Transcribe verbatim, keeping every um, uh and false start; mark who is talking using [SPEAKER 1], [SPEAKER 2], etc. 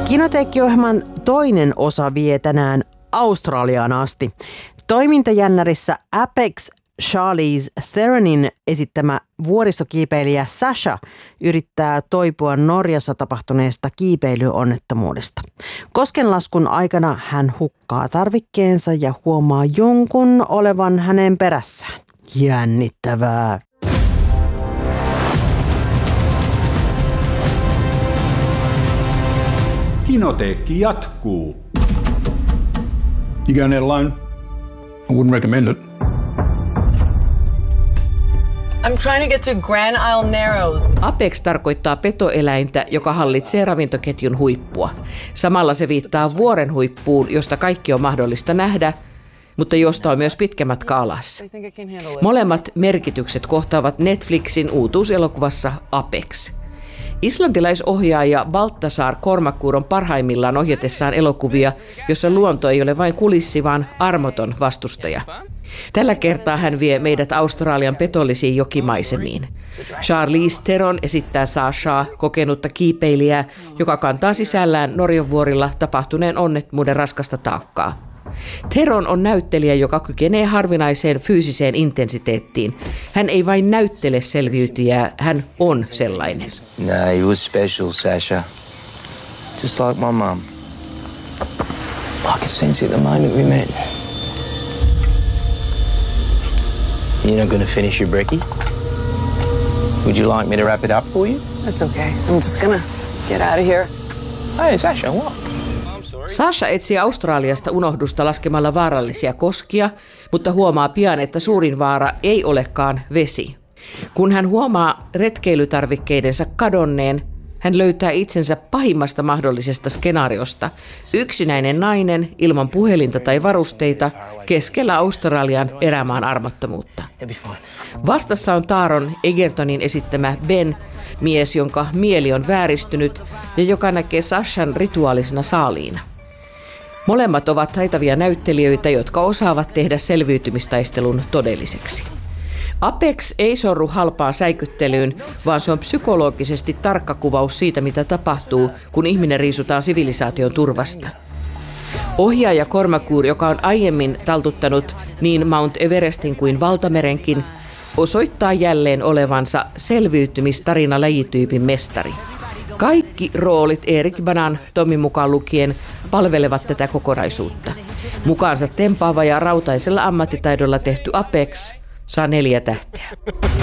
[SPEAKER 1] Kinoteekkiohjelman toinen osa vie tänään Australiaan asti. Toimintajännärissä Apex Charlize Theronin esittämä vuoristokiipeilijä Sasha yrittää toipua Norjassa tapahtuneesta kiipeilyonnettomuudesta. Koskenlaskun aikana hän hukkaa tarvikkeensa ja huomaa jonkun olevan hänen perässään. Jännittävää.
[SPEAKER 2] Kinoteekki jatkuu.
[SPEAKER 3] You going there alone? I wouldn't recommend it.
[SPEAKER 4] I'm trying to get to Grand Isle Narrows.
[SPEAKER 5] Apex tarkoittaa petoeläintä, joka hallitsee ravintoketjun huippua. Samalla se viittaa vuoren huippuun, josta kaikki on mahdollista nähdä, mutta josta on myös pitkä matka alas. Molemmat merkitykset kohtaavat Netflixin uutuuselokuvassa Apex. Islantilaisohjaaja Baltasar Kormakur on parhaimmillaan ohjatessaan elokuvia, jossa luonto ei ole vain kulissi, vaan armoton vastustaja. Tällä kertaa hän vie meidät Australian petollisiin jokimaisemiin. Charlize Theron esittää Sashaa, kokenutta kiipeilijää, joka kantaa sisällään Norjan vuorilla tapahtuneen onnettomuuden raskasta taakkaa. Theron on näyttelijä, joka kykenee harvinaiseen fyysiseen intensiteettiin. Hän ei vain näyttele selviytyjää, hän on sellainen.
[SPEAKER 6] No, he was special, Sasha. Just like my mum. I could sense it the moment we met. You're not gonna finish your brekkie? Would you like me to wrap it up for you?
[SPEAKER 4] That's okay. I'm just gonna get out of here.
[SPEAKER 6] Hey, Sasha, what?
[SPEAKER 5] Sasha etsii Australiasta unohdusta laskemalla vaarallisia koskia, mutta huomaa pian, että suurin vaara ei olekaan vesi. Kun hän huomaa retkeilytarvikkeidensa kadonneen, hän löytää itsensä pahimmasta mahdollisesta skenaariosta. Yksinäinen nainen ilman puhelinta tai varusteita keskellä Australian erämaan armottomuutta. Vastassa on Taron Egertonin esittämä Ben, mies, jonka mieli on vääristynyt ja joka näkee Sashan rituaalisena saaliina. Molemmat ovat taitavia näyttelijöitä, jotka osaavat tehdä selviytymistaistelun todelliseksi. Apex ei sorru halpaan säikyttelyyn, vaan se on psykologisesti tarkka kuvaus siitä, mitä tapahtuu, kun ihminen riisutaan sivilisaation turvasta. Ohjaaja Kormakur, joka on aiemmin taltuttanut niin Mount Everestin kuin valtamerenkin, osoittaa jälleen olevansa selviytymistarina lajityypin mestari. Kaikki roolit Erik Banan, Tommi mukaan lukien, palvelevat tätä kokonaisuutta. Mukaansa tempaava ja rautaisella ammattitaidolla tehty Apex saa neljä tähteä.